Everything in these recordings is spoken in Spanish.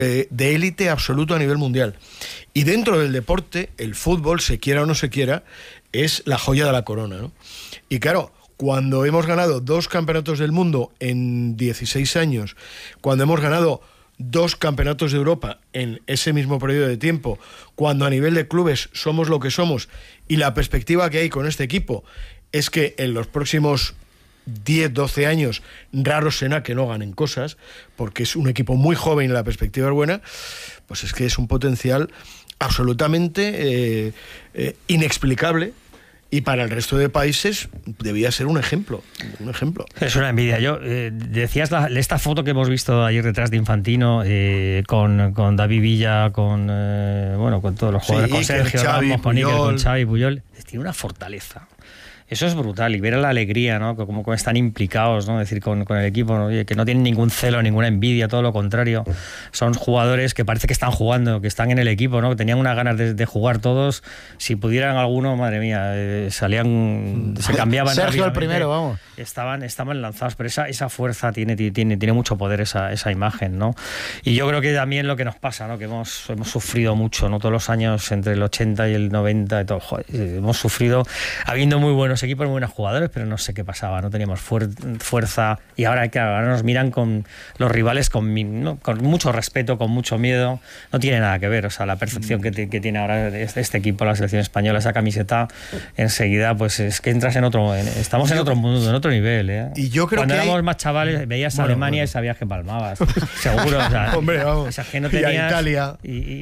de élite absoluto a nivel mundial. Y dentro del deporte, el fútbol, se quiera o no se quiera, es la joya de la corona, ¿no? Y claro, cuando hemos ganado 2 campeonatos del mundo en 16 años, cuando hemos ganado 2 campeonatos de Europa en ese mismo periodo de tiempo, cuando a nivel de clubes somos lo que somos, y la perspectiva que hay con este equipo es que en los próximos 10, 12 años raro será que no ganen cosas, porque es un equipo muy joven y la perspectiva es buena, pues es que es un potencial absolutamente inexplicable. Y para el resto de países debía ser un ejemplo. Es una envidia. Yo decías esta foto que hemos visto ayer detrás de Infantino, con David Villa, con todos los jugadores, con Sergio Ramos, con Iker, con Xavi, Puyol. Tiene una fortaleza. Eso es brutal, y ver la alegría, ¿no? Como están implicados, ¿no? Es decir, con el equipo, ¿no? Que no tienen ningún celo, ninguna envidia, todo lo contrario. Son jugadores que parece que están jugando, que están en el equipo, ¿no? Que tenían unas ganas de jugar todos. Si pudieran alguno, madre mía, salían, se cambiaban. Sergio el primero, vamos. Estaban lanzados, pero esa fuerza tiene mucho poder esa imagen, ¿no? Y yo creo que también lo que nos pasa, ¿no? Que hemos sufrido mucho, ¿no? Todos los años entre el 80 y el 90 y todo, joder, hemos sufrido habiendo muy buenos equipos, muy buenos jugadores, pero no sé qué pasaba, no teníamos fuerza, y ahora nos miran con los rivales con mucho respeto, con mucho miedo. No tiene nada que ver, o sea, la percepción que tiene ahora este equipo, la selección española, esa camiseta, enseguida pues es que entras estamos en otro mundo, en otro nivel, ¿eh? Y yo creo cuando que éramos más chavales veías a Alemania y sabías que palmabas, seguro, o sea, hombre, vamos. O sea, que no tenías, y a Italia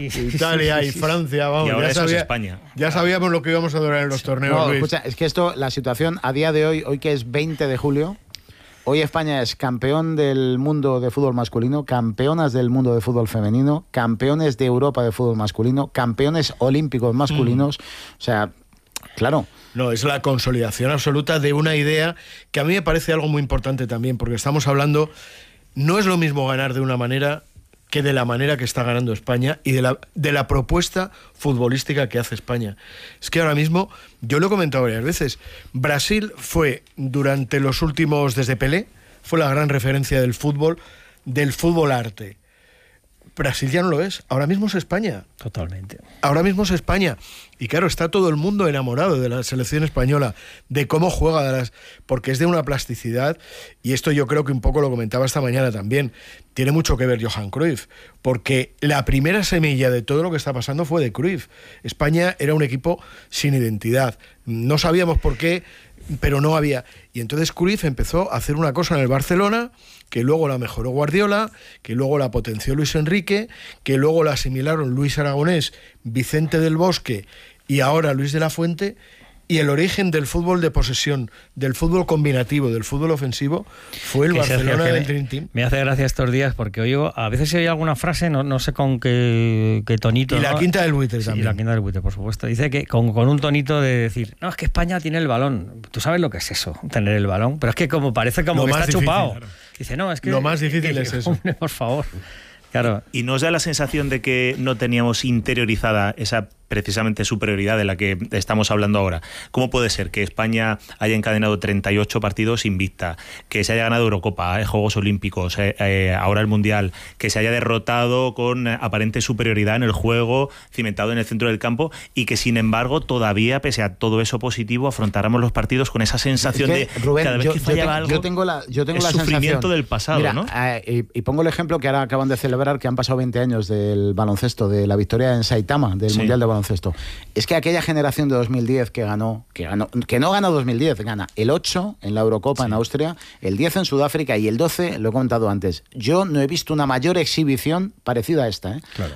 y Francia, vamos, y ahora eso es España. Ya sabíamos lo que íbamos a durar en los torneos. No, Luis. escucha, es que la situación a día de hoy que es 20 de julio, hoy España es campeón del mundo de fútbol masculino, campeonas del mundo de fútbol femenino, campeones de Europa de fútbol masculino, campeones olímpicos masculinos. O sea, claro. No, es la consolidación absoluta de una idea que a mí me parece algo muy importante también, porque estamos hablando, no es lo mismo ganar de una manera que de la manera que está ganando España y de la propuesta futbolística que hace España. Es que ahora mismo, yo lo he comentado varias veces, Brasil fue durante los últimos, desde Pelé, fue la gran referencia del fútbol arte. Brasil ya no lo es, ahora mismo es España. Totalmente. Ahora mismo es España. Y claro, está todo el mundo enamorado de la selección española, de cómo juega, porque es de una plasticidad, y esto yo creo que un poco lo comentaba esta mañana también, tiene mucho que ver Johan Cruyff, porque la primera semilla de todo lo que está pasando fue de Cruyff. España era un equipo sin identidad, no sabíamos por qué, pero no había. Y entonces Cruyff empezó a hacer una cosa en el Barcelona, que luego la mejoró Guardiola, que luego la potenció Luis Enrique, que luego la asimilaron Luis Aragonés, Vicente del Bosque y ahora Luis de la Fuente. Y el origen del fútbol de posesión, del fútbol combinativo, del fútbol ofensivo, fue el Barcelona del Dream Team. Me hace gracia estos días porque oigo, a veces se oye alguna frase, no sé con qué tonito. Y la quinta del buitre también. Y la quinta del buitre, por supuesto. Dice que con un tonito de decir, no, es que España tiene el balón. ¿Tú sabes lo que es eso, tener el balón? Pero es que parece como que está difícil, chupado. Claro. Dice, no, es que... Lo más difícil es eso. Hombre, por favor. Claro. ¿Y nos da la sensación de que no teníamos interiorizada esa precisamente superioridad de la que estamos hablando ahora? ¿Cómo puede ser que España haya encadenado 38 partidos invicta, que se haya ganado Eurocopa, Juegos Olímpicos, ahora el Mundial, que se haya derrotado con aparente superioridad en el juego, cimentado en el centro del campo, y que sin embargo todavía, pese a todo eso positivo, afrontáramos los partidos con esa sensación de Rubén, cada vez que fallaba algo, yo tengo la sufrimiento sensación del pasado. Mira, ¿no? Y pongo el ejemplo que ahora acaban de celebrar, que han pasado 20 años del baloncesto, de la victoria en Saitama, del Mundial de Baloncesto. Es que aquella generación de 2010 que no gana 2010, gana el 8 en la Eurocopa en Austria, el 10 en Sudáfrica y el 12, lo he contado antes. Yo no he visto una mayor exhibición parecida a esta, ¿eh? Claro.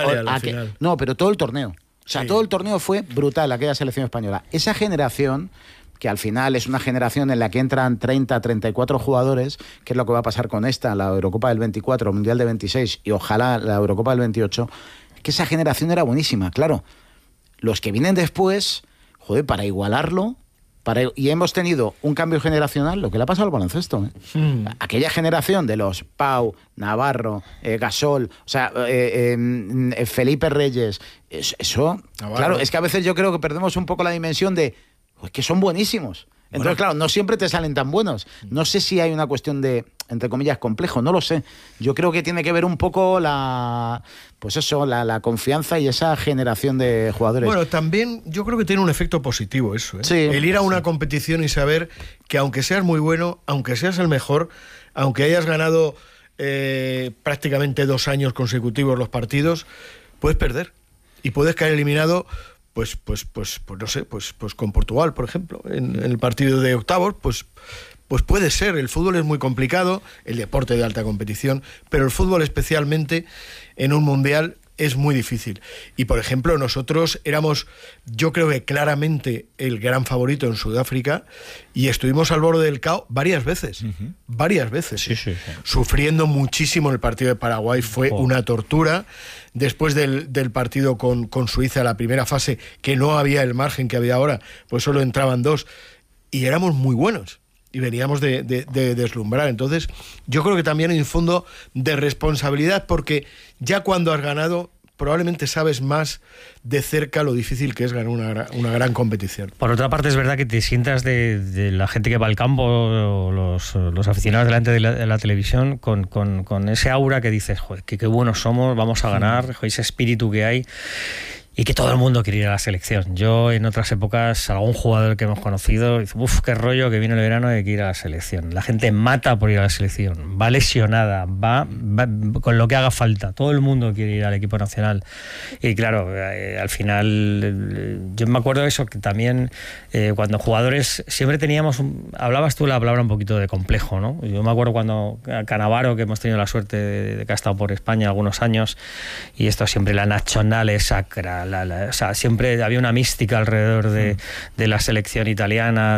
No, pero todo el torneo. O sea, todo el torneo fue brutal, aquella selección española. Esa generación, que al final es una generación en la que entran 30, 34 jugadores, que es lo que va a pasar con esta, la Eurocopa del 24, Mundial de 26 y ojalá la Eurocopa del 28, que esa generación era buenísima, claro. Los que vienen después, joder, para igualarlo, y hemos tenido un cambio generacional, lo que le ha pasado al baloncesto, ¿eh? Aquella generación de los Pau, Navarro, Gasol, o sea, Felipe Reyes, eso, Navarro. Claro, es que a veces yo creo que perdemos un poco la dimensión de, pues, que son buenísimos. Entonces, claro, no siempre te salen tan buenos. No sé si hay una cuestión de entre comillas, complejo, no lo sé. Yo creo que tiene que ver un poco la confianza y esa generación de jugadores. Bueno, también yo creo que tiene un efecto positivo eso, ¿eh? Sí, el ir a una competición y saber que aunque seas muy bueno, aunque seas el mejor, aunque hayas ganado prácticamente 2 años consecutivos los partidos, puedes perder y puedes caer eliminado. Pues no sé, pues con Portugal, por ejemplo, en el partido de octavos, pues puede ser. El fútbol es muy complicado, el deporte de alta competición, pero el fútbol especialmente en un mundial es muy difícil. Y por ejemplo, nosotros éramos, yo creo que claramente el gran favorito en Sudáfrica y estuvimos al borde del caos varias veces, Sí. Sufriendo muchísimo en el partido de Paraguay, fue una tortura. Después del partido con Suiza, la primera fase, que no había el margen que había ahora, pues solo entraban 2 y éramos muy buenos. Y veníamos de deslumbrar. Entonces, yo creo que también hay un fondo de responsabilidad, porque ya cuando has ganado, probablemente sabes más de cerca lo difícil que es ganar una gran competición. Por otra parte, es verdad que te sientas de la gente que va al campo, o los aficionados delante de la televisión, con ese aura que dices, joder, qué buenos somos, vamos a ganar, joder, ese espíritu que hay. Y que todo el mundo quiere ir a la selección. Yo en otras épocas, algún jugador que hemos conocido dice, qué rollo que viene el verano de que ir a la selección. La gente mata por ir a la selección, va lesionada, va con lo que haga falta. Todo el mundo quiere ir al equipo nacional. Y claro, al final, yo me acuerdo de eso, que también cuando jugadores siempre teníamos, hablabas tú la palabra un poquito de complejo, ¿no? Yo me acuerdo cuando Cannavaro, que hemos tenido la suerte de que ha estado por España algunos años, y esto siempre, la nacional es sacra. O sea, siempre había una mística alrededor de la selección italiana,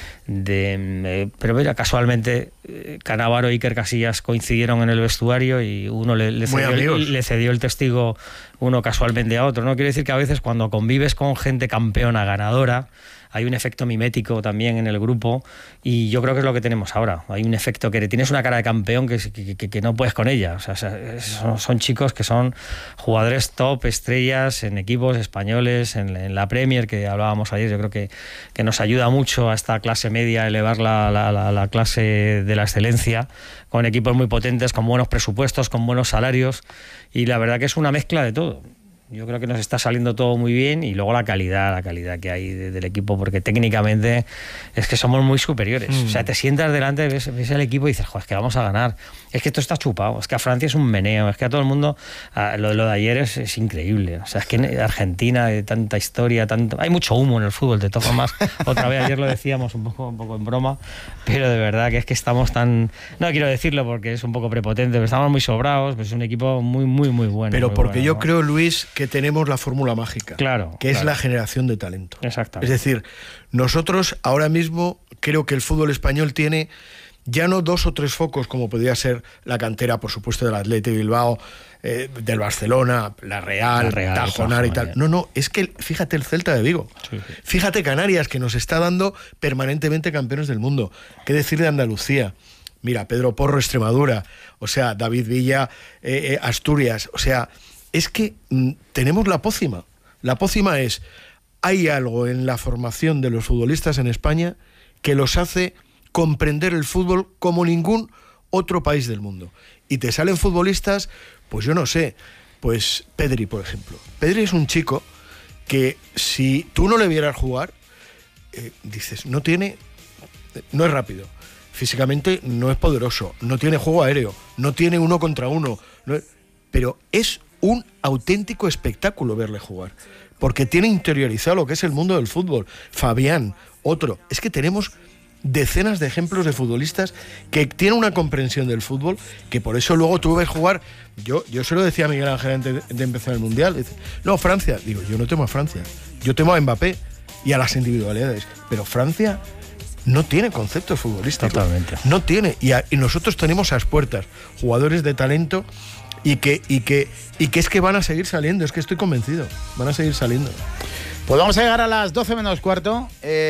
pero mira, casualmente Cannavaro y Iker Casillas coincidieron en el vestuario y uno le cedió el testigo, uno casualmente a otro, ¿no? Quiero decir que a veces cuando convives con gente campeona, ganadora, hay un efecto mimético también en el grupo, y yo creo que es lo que tenemos ahora. Hay un efecto que tienes una cara de campeón que no puedes con ella. O sea, son chicos que son jugadores top, estrellas en equipos españoles, en la Premier, que hablábamos ayer. Yo creo que nos ayuda mucho a esta clase media a elevar la clase de la excelencia, con equipos muy potentes, con buenos presupuestos, con buenos salarios, y la verdad que es una mezcla de todo. Yo creo que nos está saliendo todo muy bien, y luego la calidad que hay del equipo, porque técnicamente es que somos muy superiores. O sea, te sientas delante, ves el equipo y dices, joder, es que vamos a ganar. Es que esto está chupado, es que a Francia es un meneo, es que a todo el mundo, lo de ayer es increíble. O sea, es que en Argentina hay tanta historia, hay mucho humo en el fútbol, de todas formas. Otra vez ayer lo decíamos un poco en broma, pero de verdad que es que estamos tan... No quiero decirlo porque es un poco prepotente, pero estamos muy sobrados, pues es un equipo muy, muy, muy bueno. Pero muy porque bueno, yo ¿no? creo, Luis, que tenemos la fórmula mágica, que es la generación de talento. Exactamente. Es decir, nosotros ahora mismo creo que el fútbol español tiene ya no 2 o 3 focos, como podría ser la cantera, por supuesto, del Athletic Bilbao, del Barcelona, la Real Tajonar y tal. No, es que fíjate el Celta de Vigo. Sí. Fíjate Canarias, que nos está dando permanentemente campeones del mundo. ¿Qué decir de Andalucía? Mira, Pedro Porro, Extremadura, o sea, David Villa, Asturias, o sea... Es que tenemos la pócima. La pócima es, hay algo en la formación de los futbolistas en España que los hace comprender el fútbol como ningún otro país del mundo. Y te salen futbolistas, pues yo no sé, pues Pedri, por ejemplo. Pedri es un chico que si tú no le vieras jugar, dices, no es rápido, físicamente no es poderoso, no tiene juego aéreo, no tiene 1 contra 1, pero es un auténtico espectáculo verle jugar, porque tiene interiorizado lo que es el mundo del fútbol. Fabián, otro. Es que tenemos decenas de ejemplos de futbolistas que tienen una comprensión del fútbol, que por eso luego tú ves jugar. Yo se lo decía a Miguel Ángel antes de empezar el Mundial. Dice, no, Francia. Digo, yo no temo a Francia. Yo temo a Mbappé y a las individualidades. Pero Francia no tiene conceptos futbolísticos. Totalmente. No tiene. Y nosotros tenemos a las puertas jugadores de talento y que es que van a seguir saliendo, es que estoy convencido, van a seguir saliendo. Pues vamos a llegar a las 12 menos cuarto.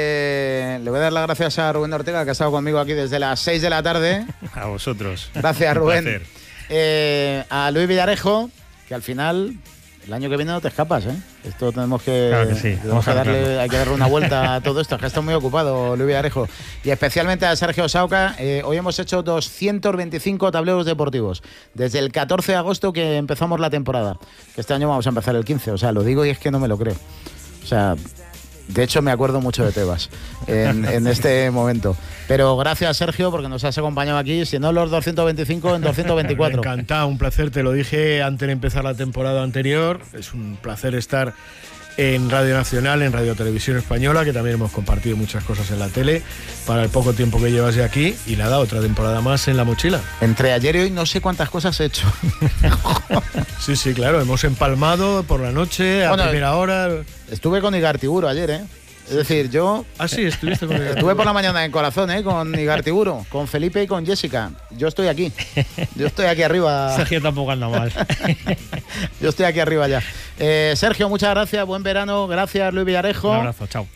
Le voy a dar las gracias a Rubén Ortega, que ha estado conmigo aquí desde las 6 de la tarde. A vosotros. Gracias, Rubén. A Luis Villarejo, que al final el año que viene no te escapas, ¿eh? Esto tenemos que, claro que sí. hay que darle una vuelta a todo esto, que está muy ocupado Luis Villarejo. Y especialmente a Sergio Sauca. Hoy hemos hecho 225 tableros deportivos, desde el 14 de agosto que empezamos la temporada, que este año vamos a empezar el 15, o sea, lo digo y es que no me lo creo. O sea, de hecho me acuerdo mucho de Tebas en este momento. Pero gracias, Sergio, porque nos has acompañado aquí. Si no los 225, en 224. Encantado, un placer, te lo dije antes de empezar la temporada anterior. Es un placer estar en Radio Nacional, en Radio Televisión Española, que también hemos compartido muchas cosas en la tele, para el poco tiempo que llevas de aquí. Y nada, otra temporada más en la mochila. Entre ayer y hoy no sé cuántas cosas he hecho. Sí, claro, hemos empalmado por la noche, a primera hora. Estuve con Igartiburu ayer, ¿eh? Es decir, yo... Ah, sí, estuviste con Igartiburu. Estuve por la mañana en Corazón, con Igartiburu, con Felipe y con Jessica. Yo estoy aquí. Yo estoy aquí arriba. Sergio tampoco anda mal. Yo estoy aquí arriba ya. Sergio, muchas gracias. Buen verano. Gracias, Luis Villarejo. Un abrazo, chao.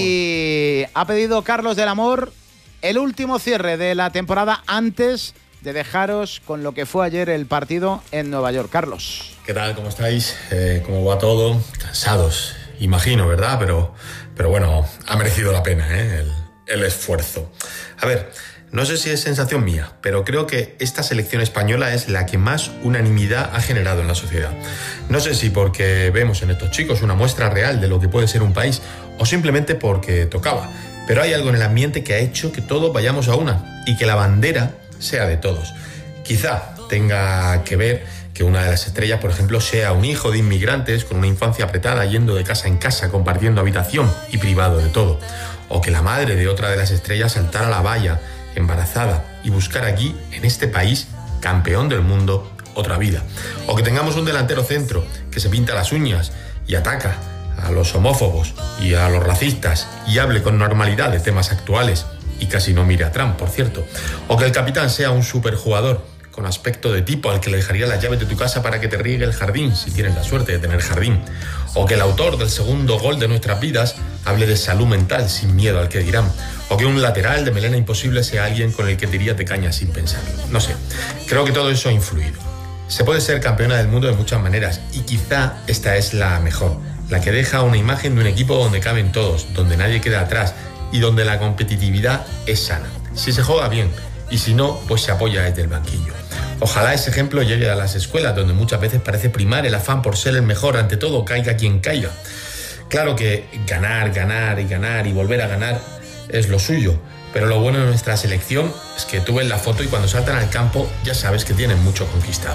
Y ha pedido Carlos del Amor el último cierre de la temporada antes de dejaros con lo que fue ayer el partido en Nueva York. Carlos. ¿Qué tal? ¿Cómo estáis? ¿Cómo va todo? Cansados, imagino, ¿verdad? Pero bueno, ha merecido la pena, el esfuerzo. A ver, no sé si es sensación mía, pero creo que esta selección española es la que más unanimidad ha generado en la sociedad. No sé si porque vemos en estos chicos una muestra real de lo que puede ser un país o simplemente porque tocaba, pero hay algo en el ambiente que ha hecho que todos vayamos a una y que la bandera sea de todos. Quizá tenga que ver que una de las estrellas, por ejemplo, sea un hijo de inmigrantes con una infancia apretada, yendo de casa en casa, compartiendo habitación y privado de todo. O que la madre de otra de las estrellas saltara a la valla, embarazada, y buscara aquí, en este país, campeón del mundo, otra vida. O que tengamos un delantero centro que se pinta las uñas y ataca a los homófobos y a los racistas y hable con normalidad de temas actuales y casi no mire a Trump, por cierto. O que el capitán sea un superjugador con aspecto de tipo al que le dejaría las llaves de tu casa para que te riegue el jardín, si tienes la suerte de tener jardín. O que el autor del segundo gol de nuestras vidas hable de salud mental sin miedo al que dirán. O que un lateral de melena imposible sea alguien con el que te irías de caña sin pensarlo. No sé, creo que todo eso ha influido. Se puede ser campeona del mundo de muchas maneras y quizá esta es la mejor, la que deja una imagen de un equipo donde caben todos, donde nadie queda atrás y donde la competitividad es sana. Si se juega bien y si no, pues se apoya desde el banquillo. Ojalá ese ejemplo llegue a las escuelas, donde muchas veces parece primar el afán por ser el mejor ante todo, caiga quien caiga. Claro que ganar y volver a ganar es lo suyo, pero lo bueno de nuestra selección es que tú ves la foto y cuando saltan al campo ya sabes que tienen mucho conquistado.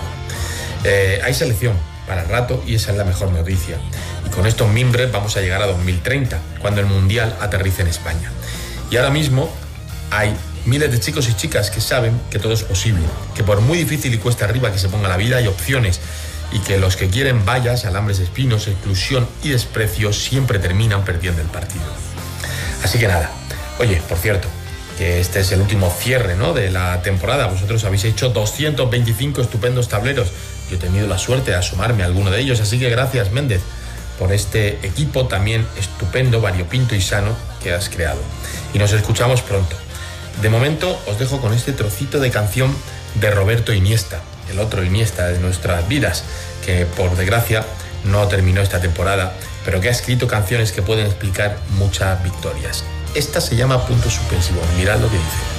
Hay selección para rato y esa es la mejor noticia. Y con estos mimbres vamos a llegar a 2030, cuando el Mundial aterrice en España. Y ahora mismo hay miles de chicos y chicas que saben que todo es posible, que por muy difícil y cuesta arriba que se ponga la vida hay opciones y que los que quieren vallas, alambres espinos, exclusión y desprecio siempre terminan perdiendo el partido. Así que nada, oye, por cierto, que este es el último cierre, ¿no?, de la temporada. Vosotros habéis hecho 225 estupendos tableros. Yo he tenido la suerte de asomarme a alguno de ellos, así que gracias, Méndez, por este equipo también estupendo, variopinto y sano que has creado. Y nos escuchamos pronto. De momento os dejo con este trocito de canción de Roberto Iniesta, el otro Iniesta de nuestras vidas, que por desgracia no terminó esta temporada, pero que ha escrito canciones que pueden explicar muchas victorias. Esta se llama Punto Suspensivo. Mirad lo que dice.